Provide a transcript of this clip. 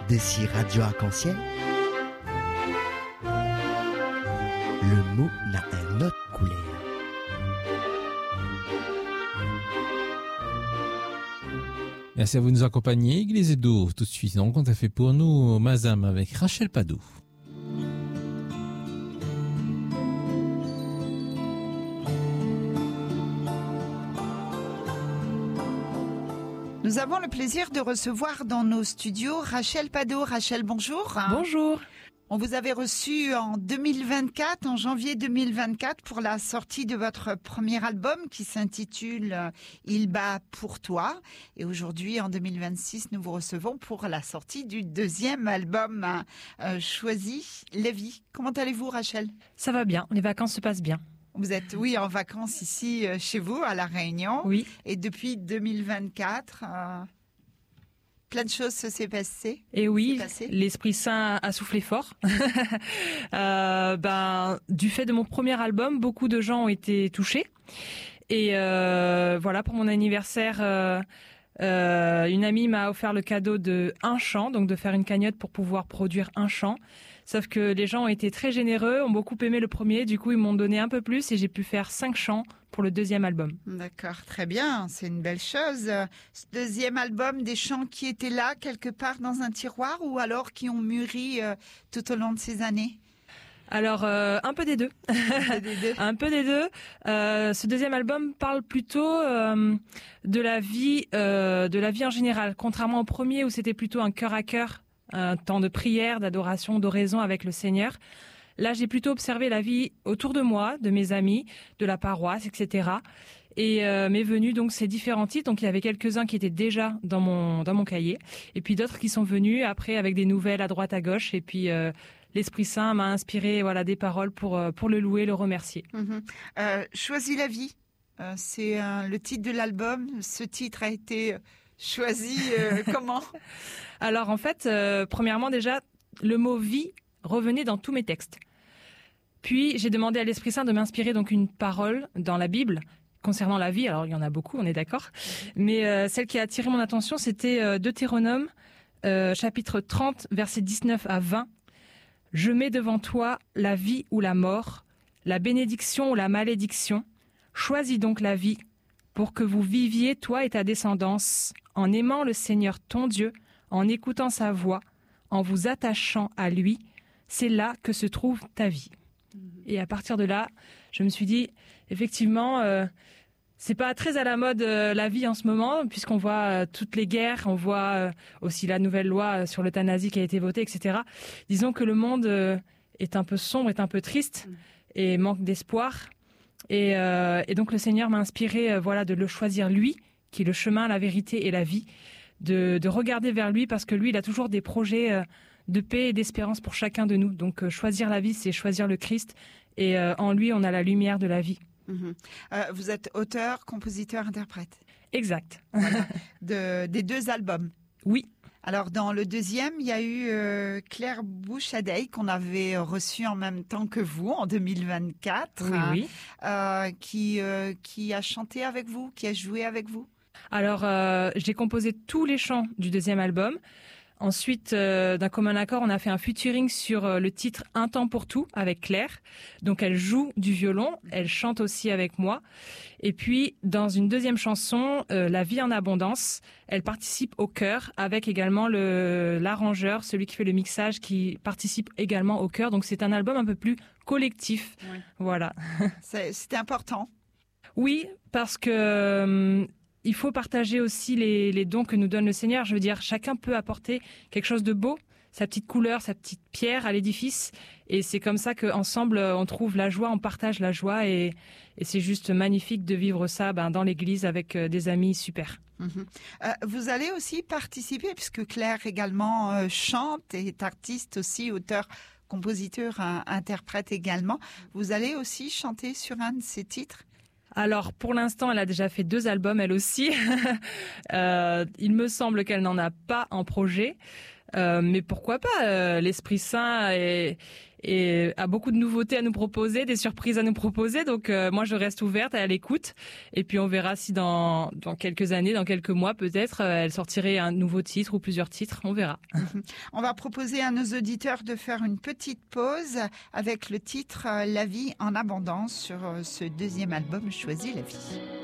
D'ici Radio Arc-en-Ciel, le mot n'a un autre couleur. Merci à vous de nous accompagner. Église et d'eau, tout de suite. On compte a fait pour nous Mazam avec Rachel Padot. Nous avons le plaisir de recevoir dans nos studios Rachel Padot. Rachel, bonjour. Bonjour. On vous avait reçu en 2024, en janvier 2024, pour la sortie de votre premier album qui s'intitule Il bat pour toi. Et aujourd'hui, en 2026, nous vous recevons pour la sortie du deuxième album Choisis la vie. Comment allez-vous, Rachel? Ça va bien, les vacances se passent bien. Vous êtes, oui, en vacances ici chez vous, à La Réunion. Oui. Et depuis 2024... plein de choses se sont passées. Et oui, l'Esprit Saint a soufflé fort. Du fait de mon premier album, beaucoup de gens ont été touchés. Et voilà, pour mon anniversaire, une amie m'a offert le cadeau de un chant, donc de faire une cagnotte pour pouvoir produire un chant. Sauf que les gens ont été très généreux, ont beaucoup aimé le premier, du coup ils m'ont donné un peu plus et j'ai pu faire 5 chants pour le deuxième album. D'accord, très bien, c'est une belle chose. Ce deuxième album, des chants qui étaient là quelque part dans un tiroir ou alors qui ont mûri tout au long de ces années? Alors, un peu des deux. Un peu des deux. Ce deuxième album parle plutôt de la vie en général, contrairement au premier où c'était plutôt un cœur à cœur, un temps de prière, d'adoration, d'oraison avec le Seigneur. Là, j'ai plutôt observé la vie autour de moi, de mes amis, de la paroisse, etc. Et m'est venu donc ces différents titres. Donc il y avait quelques-uns qui étaient déjà dans mon cahier, et puis d'autres qui sont venus après avec des nouvelles à droite à gauche. Et puis l'Esprit Saint m'a inspiré, voilà, des paroles pour le louer, le remercier. Choisis la vie, c'est le titre de l'album. Ce titre a été choisi comment? Alors en fait, premièrement déjà, le mot vie revenait dans tous mes textes. Puis j'ai demandé à l'Esprit Saint de m'inspirer donc une parole dans la Bible concernant la vie. Alors il y en a beaucoup, on est d'accord. Mais celle qui a attiré mon attention, c'était Deutéronome, chapitre 30, versets 19 à 20. Je mets devant toi la vie ou la mort, la bénédiction ou la malédiction. Choisis donc la vie pour que vous viviez, toi et ta descendance, en aimant le Seigneur ton Dieu, en écoutant sa voix, en vous attachant à lui. C'est là que se trouve ta vie. Et à partir de là, je me suis dit, effectivement, c'est pas très à la mode la vie en ce moment, puisqu'on voit toutes les guerres, on voit aussi la nouvelle loi sur l'euthanasie qui a été votée, etc. Disons que le monde est un peu sombre, est un peu triste et manque d'espoir. Et donc le Seigneur m'a inspiré, de le choisir lui, qui est le chemin, la vérité et la vie, de regarder vers lui, parce que lui, il a toujours des projets de paix et d'espérance pour chacun de nous. Donc choisir la vie, c'est choisir le Christ, et en lui, on a la lumière de la vie. Vous êtes auteur, compositeur, interprète. Exact. Voilà. Des deux albums. Oui. Alors dans le deuxième, il y a eu Claire Bouchadeille qu'on avait reçue en même temps que vous en 2024. Oui. Qui a chanté avec vous, qui a joué avec vous. Alors j'ai composé tous les chants du deuxième album. Ensuite, d'un commun accord, on a fait un featuring sur le titre Un temps pour tout avec Claire. Donc elle joue du violon, elle chante aussi avec moi. Et puis dans une deuxième chanson, La vie en abondance, elle participe au chœur avec également l'arrangeur, celui qui fait le mixage, qui participe également au chœur. Donc c'est un album un peu plus collectif. Oui. Voilà. C'était important. Oui, parce que il faut partager aussi les dons que nous donne le Seigneur. Je veux dire, chacun peut apporter quelque chose de beau, sa petite couleur, sa petite pierre à l'édifice. Et c'est comme ça qu'ensemble, on trouve la joie, on partage la joie. Et c'est juste magnifique de vivre ça dans l'église avec des amis super. Vous allez aussi participer, puisque Claire également chante et est artiste aussi, auteur, compositeur, interprète également. Vous allez aussi chanter sur un de ses titres? Alors, pour l'instant, elle a déjà fait 2 albums, elle aussi. Il me semble qu'elle n'en a pas en projet. Mais pourquoi pas, l'Esprit Saint a beaucoup de nouveautés à nous proposer, des surprises à nous proposer. Donc moi, je reste ouverte à l'écoute. Et puis on verra si dans quelques années, dans quelques mois peut-être, elle sortirait un nouveau titre ou plusieurs titres. On verra. On va proposer à nos auditeurs de faire une petite pause avec le titre La vie en abondance sur ce deuxième album Choisis la vie.